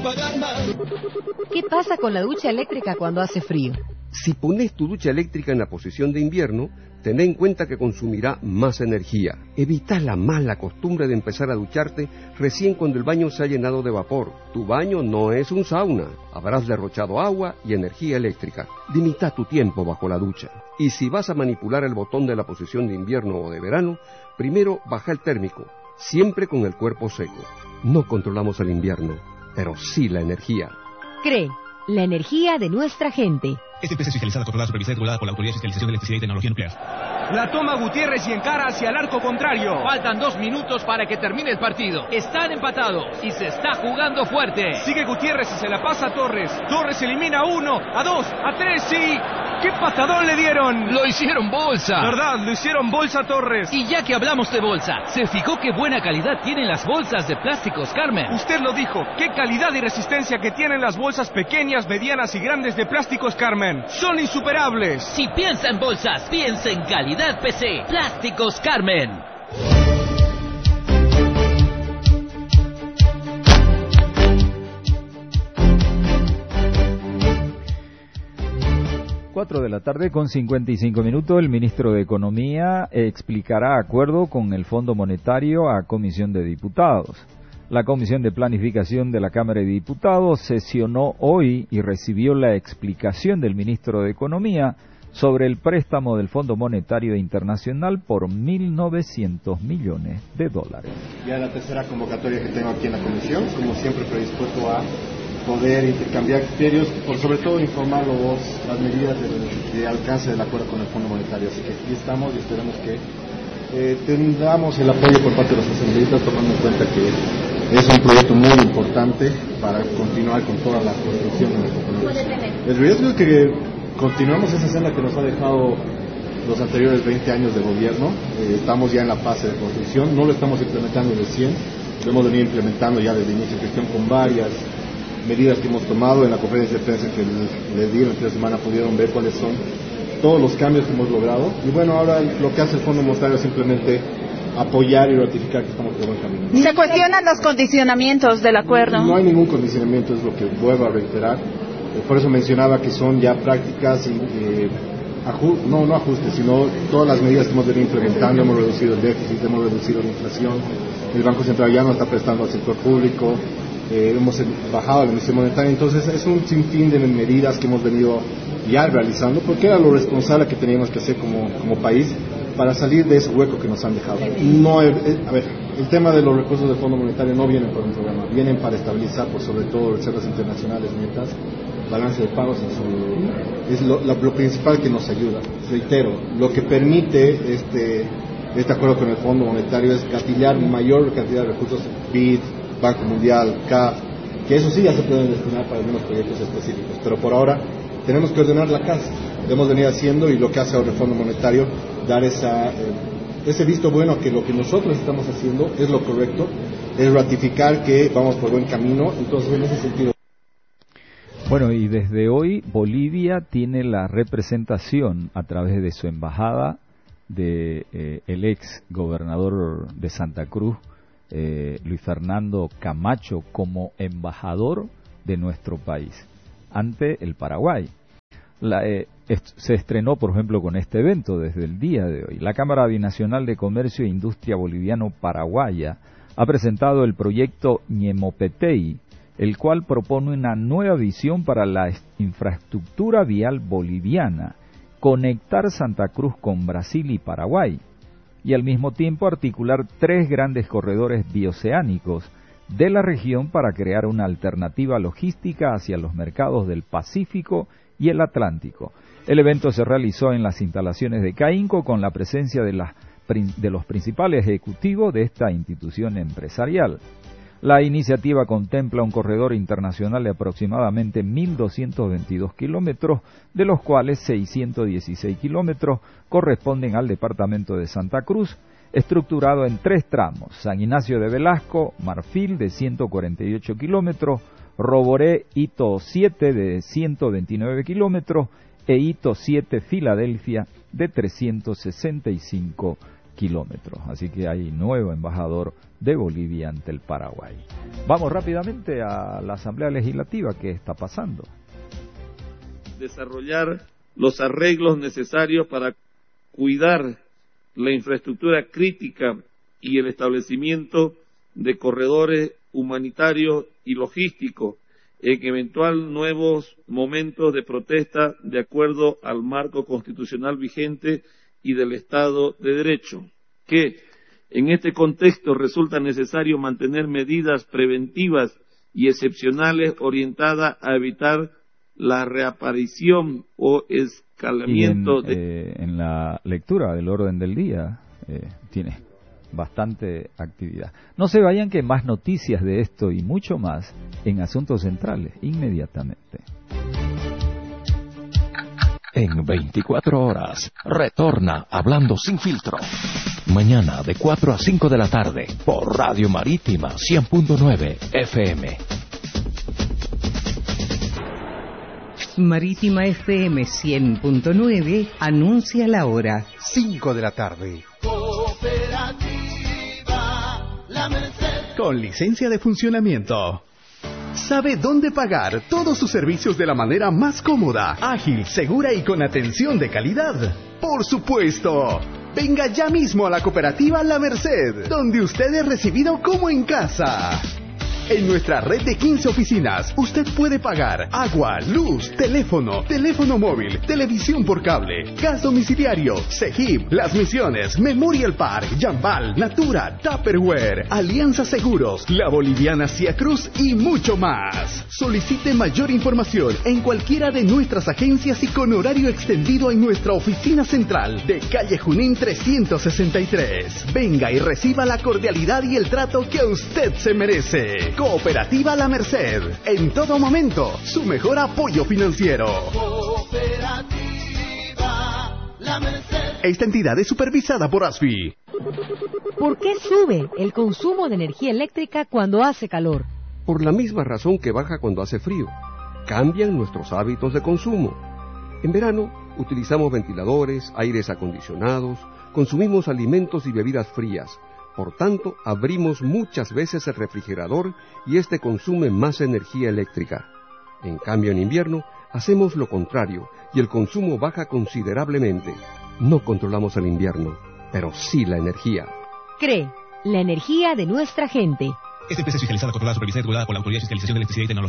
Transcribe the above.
pagar más. ¿Qué pasa con la ducha eléctrica cuando hace frío? Si pones tu ducha eléctrica en la posición de invierno, ten en cuenta que consumirá más energía. Evita la mala costumbre de empezar a ducharte recién cuando el baño se ha llenado de vapor. Tu baño no es un sauna. Habrás derrochado agua y energía eléctrica. Limita tu tiempo bajo la ducha. Y si vas a manipular el botón de la posición de invierno o de verano, primero baja el térmico, siempre con el cuerpo seco. No controlamos el invierno, pero sí la energía. CRE, la energía de nuestra gente. Esta empresa es fiscalizada, controlada, supervisada y regulada por la Autoridad de Fiscalización de Electricidad y Tecnología Nuclear. La toma Gutiérrez y encara hacia el arco contrario. Faltan 2 minutos para que termine el partido. Están empatados y se está jugando fuerte. Sigue Gutiérrez y se la pasa a Torres. Torres elimina a 1, a 2, a 3 y... ¡qué patadón le dieron! Lo hicieron bolsa. ¿Verdad? Lo hicieron bolsa a Torres. Y ya que hablamos de bolsa, ¿se fijó qué buena calidad tienen las bolsas de plásticos Carmen? Usted lo dijo. ¡Qué calidad y resistencia que tienen las bolsas pequeñas, medianas y grandes de plásticos Carmen! ¡Son insuperables! Si piensa en bolsas, piensa en calidad PC. Plásticos Carmen. 4 de la tarde con 55 minutos, el ministro de Economía explicará acuerdo con el Fondo Monetario a Comisión de Diputados. La Comisión de Planificación de la Cámara de Diputados sesionó hoy y recibió la explicación del ministro de Economía sobre el préstamo del Fondo Monetario Internacional por $1.900 millones. Ya la tercera convocatoria que tengo aquí en la Comisión, como siempre predispuesto a poder intercambiar criterios, por sobre todo informar las medidas de alcance del acuerdo con el Fondo Monetario. Así que aquí estamos y esperamos que tengamos el apoyo por parte de los asambleístas, tomando en cuenta que es un proyecto muy importante para continuar con toda la construcción de nuestro país. El riesgo es que continuemos esa senda que nos ha dejado los anteriores 20 años de gobierno. Estamos ya en la fase de construcción, no lo estamos implementando recién, lo hemos venido implementando ya desde el inicio de gestión con varias medidas que hemos tomado. En la conferencia de prensa que les di entre semana pudieron ver cuáles son todos los cambios que hemos logrado. Y bueno, ahora lo que hace el Fondo Monetario es simplemente apoyar y ratificar que estamos por buen camino. ¿Se cuestionan los condicionamientos del acuerdo? No hay ningún condicionamiento, es lo que vuelvo a reiterar. Por eso mencionaba que son ya prácticas y no ajustes, sino todas las medidas que hemos venido implementando. Hemos reducido el déficit, hemos reducido la inflación, el Banco Central ya no está prestando al sector público, hemos bajado la emisión monetaria. Entonces es un sinfín de medidas que hemos venido ya realizando, porque era lo responsable que teníamos que hacer como país para salir de ese hueco que nos han dejado. El tema de los recursos del Fondo Monetario no vienen por un programa, vienen para estabilizar, por sobre todo, reservas internacionales netas, balance de pagos, es lo principal que nos ayuda. Reitero, lo que permite este acuerdo con el Fondo Monetario es gatillar mayor cantidad de recursos, BID, Banco Mundial, CAF, que eso sí ya se pueden destinar para algunos proyectos específicos, pero por ahora tenemos que ordenar la casa. Lo hemos venido haciendo y lo que hace ahora el Fondo Monetario, dar ese visto bueno a que lo que nosotros estamos haciendo es lo correcto, es ratificar que vamos por buen camino. Entonces, en ese sentido. Bueno, y desde hoy Bolivia tiene la representación a través de su embajada de el ex gobernador de Santa Cruz, Luis Fernando Camacho, como embajador de nuestro país ante el Paraguay. Se estrenó, por ejemplo, con este evento desde el día de hoy. La Cámara Binacional de Comercio e Industria Boliviano-Paraguaya ha presentado el proyecto Ñemopetey, el cual propone una nueva visión para la infraestructura vial boliviana, conectar Santa Cruz con Brasil y Paraguay, y al mismo tiempo articular 3 grandes corredores bioceánicos de la región para crear una alternativa logística hacia los mercados del Pacífico y el Atlántico. El evento se realizó en las instalaciones de CAINCO con la presencia de los principales ejecutivos de esta institución empresarial. La iniciativa contempla un corredor internacional de aproximadamente 1.222 kilómetros, de los cuales 616 kilómetros corresponden al departamento de Santa Cruz, estructurado en 3 tramos: San Ignacio de Velasco, Marfil, de 148 kilómetros, Roboré, Hito 7, de 129 kilómetros, e Hito 7, Filadelfia, de 365 kilómetros. Así que hay nuevo embajador de Bolivia ante el Paraguay. Vamos rápidamente a la Asamblea Legislativa. ¿Qué está pasando? Desarrollar los arreglos necesarios para cuidar la infraestructura crítica y el establecimiento de corredores humanitarios y logísticos en eventual nuevos momentos de protesta de acuerdo al marco constitucional vigente y del Estado de Derecho, que en este contexto resulta necesario mantener medidas preventivas y excepcionales orientadas a evitar la reaparición o escalamiento en la lectura del orden del día tiene bastante actividad. No se vayan, que más noticias de esto y mucho más en Asuntos Centrales inmediatamente. En 24 horas, retorna Hablando Sin Filtro. Mañana de 4 a 5 de la tarde por Radio Marítima 100.9 FM. Marítima FM 100.9 anuncia la hora. 5 de la tarde. La Merced. Con licencia de funcionamiento. Sabe dónde pagar todos sus servicios de la manera más cómoda, ágil, segura y con atención de calidad. Por supuesto. Venga ya mismo a la cooperativa La Merced, donde usted es recibido como en casa. En nuestra red de 15 oficinas, usted puede pagar agua, luz, teléfono móvil, televisión por cable, gas domiciliario, CEGIP, Las Misiones, Memorial Park, Jambal, Natura, Tupperware, Alianza Seguros, La Boliviana Cia Cruz y mucho más. Solicite mayor información en cualquiera de nuestras agencias y con horario extendido en nuestra oficina central de calle Junín 363. Venga y reciba la cordialidad y el trato que usted se merece. Cooperativa La Merced, en todo momento, su mejor apoyo financiero. Cooperativa La Merced. Esta entidad es supervisada por ASFI. ¿Por qué sube el consumo de energía eléctrica cuando hace calor? Por la misma razón que baja cuando hace frío. Cambian nuestros hábitos de consumo. En verano utilizamos ventiladores, aires acondicionados, consumimos alimentos y bebidas frías. Por tanto, abrimos muchas veces el refrigerador y este consume más energía eléctrica. En cambio, en invierno, hacemos lo contrario y el consumo baja considerablemente. No controlamos el invierno, pero sí la energía. CRE, la energía de nuestra gente. Esta empresa es fiscalizada, controlada, supervisada y regulada por la Autoridad de Fiscalización de Electricidad y Tecnología.